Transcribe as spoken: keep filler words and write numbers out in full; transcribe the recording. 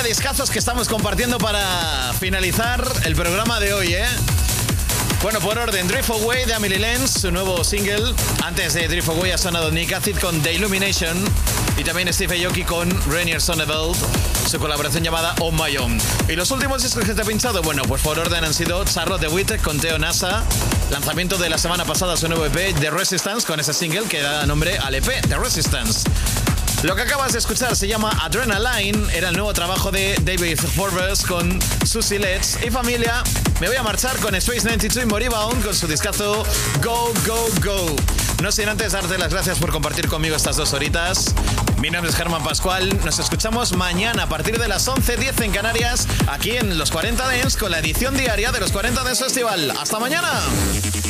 discazos que estamos compartiendo para finalizar el programa de hoy, ¿eh? Bueno, por orden, Drift Away de Amelie Lenz, su nuevo single. Antes de Drift Away ha sonado Nick Acid con The Illumination y también Steve Aoki con Rainier Sonneveld, su colaboración llamada On My Own. Y los últimos discos que te he pinchado, bueno, pues por orden han sido Charlotte DeWitt con Teo Nasa, lanzamiento de la semana pasada su nuevo E P The Resistance, con ese single que da nombre al E P The Resistance. Lo que acabas de escuchar se llama Adrenaline, era el nuevo trabajo de David Forbes con Susie Letts. Y familia, me voy a marchar con Space noventa y dos y Moribund con su discazo Go, Go, Go. No sin antes darte las gracias por compartir conmigo estas dos horitas. Mi nombre es Germán Pascual, nos escuchamos mañana a partir de las once diez en Canarias, aquí en Los cuarenta Dance con la edición diaria de Los cuarenta Dance Festival. ¡Hasta mañana!